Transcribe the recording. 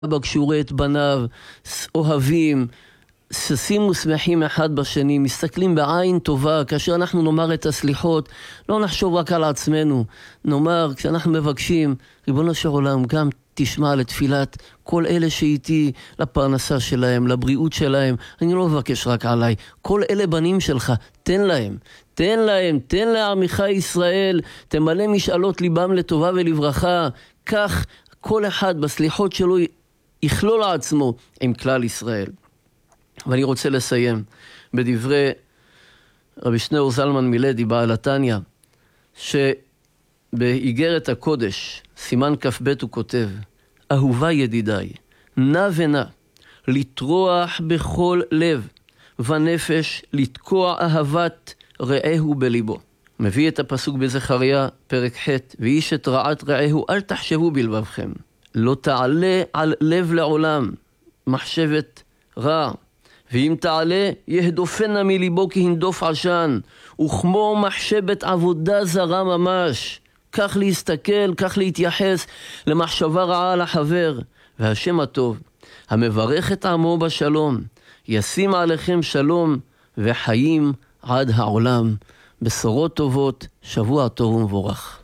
אבא כשהוא רואה את בניו, אוהבים, ששים ושמחים אחד בשני, מסתכלים בעין טובה. כאשר אנחנו נאמר את הסליחות, לא נחשוב רק על עצמנו. נאמר, כשאנחנו מבקשים, ריבונו של עולם, גם תשמע לתפילת כל אלה שאיתי, לפרנסה שלהם, לבריאות שלהם. אני לא מבקש רק עליי. כל אלה בנים שלך, תן להם. תן להם, תן לעמך ישראל, תמלא משאלות ליבם לטובה ולברכה. כך כל אחד בסליחות שלו יכלול עצמו עם כלל ישראל. ואני רוצה לסיים בדברי רבי שניאור זלמן מלדי בעל התניא, שבאיגרת הקודש, סימן כ"ב הוא כותב, אהובה ידידיי, נא ונא, לטרוח בכל לב ונפש, לתקוע אהבת רעהו בליבו. מביא את הפסוק בזכריה, פרק ח', ואיש את רעת רעהו אל תחשבו בלבבכם, לא תעלה על לב לעולם מחשבת רע, ואם תעלה יהדופנה מליבו כי הנדוף עשן, וכמו מחשבת עבודה זרה ממש. כך להסתכל, כך להתייחס למחשבה רעה על החבר. והשם הטוב, המברך את עמו בשלום, ישים עליכם שלום וחיים עד העולם. בשורות טובות, שבוע טוב ומבורך.